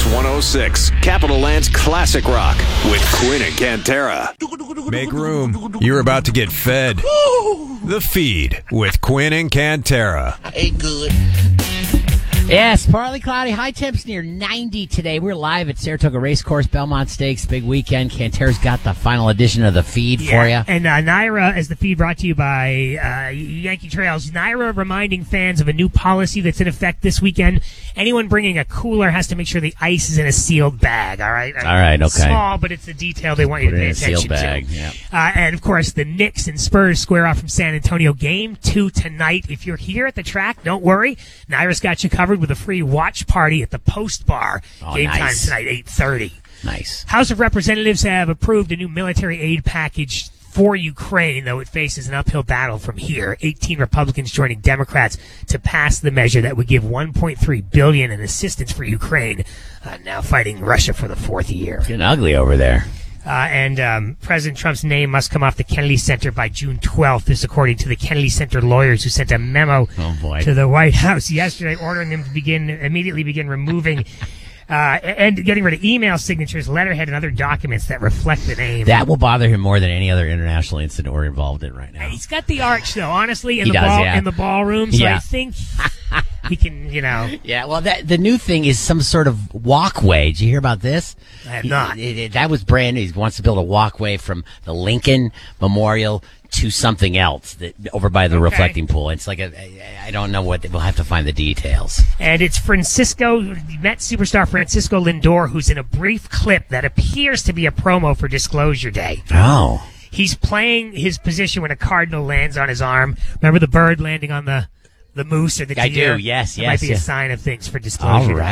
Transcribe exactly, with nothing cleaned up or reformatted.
one oh six, Capital Land's Classic Rock with Quinn and Cantera. Make room. You're about to get fed. The Feed with Quinn and Cantera. Hey, good. Yes, partly cloudy. High temps near ninety today. We're live at Saratoga Racecourse, Belmont Stakes, big weekend. Cantera's got the final edition of the Feed yeah. for you. And uh, Naira, as the Feed brought to you by uh, Yankee Trails, Naira reminding fans of a new policy that's in effect this weekend. Anyone bringing a cooler has to make sure the ice is in a sealed bag, all right? All right, okay. Small, but it's a detail they want you Put to it pay in a sealed attention bag, to. yeah. Uh, and, of course, the Knicks and Spurs square off from San Antonio. Game two tonight. If you're here at the track, don't worry. Naira's got you covered with a free watch party at the Post Bar. Oh, Game nice. time tonight, eight thirty. Nice. House of Representatives have approved a new military aid package for Ukraine, though it faces an uphill battle from here. eighteen Republicans joining Democrats to pass the measure that would give one point three billion dollars in assistance for Ukraine, uh, now fighting Russia for the fourth year. Getting ugly over there. Uh, and um, President Trump's name must come off the Kennedy Center by June twelfth. This, according to the Kennedy Center lawyers, who sent a memo Oh, boy. to the White House yesterday, ordering them to begin immediately begin removing uh, and getting rid of email signatures, letterhead, and other documents that reflect the name. That will bother him more than any other international incident we're involved in right now. He's got the arch, though. Honestly, in He the does, ball yeah. in the ballroom, so Yeah. I think he can, you know. Yeah, well, that the new thing is some sort of walkway. Did you hear about this? I have He- not. it- it- that was brand new. He wants to build a walkway from the Lincoln Memorial to something else that over by the Okay. reflecting pool. It's like a, I I don't know what, we'll have to find the details. And it's Francisco, Met superstar Francisco Lindor, who's in a brief clip that appears to be a promo for Disclosure Day. Oh. He's playing his position when a cardinal lands on his arm. Remember the bird landing on the, the moose or the I deer? do, yes, That yes, might be yes. a sign of things for Disclosure All Day. right.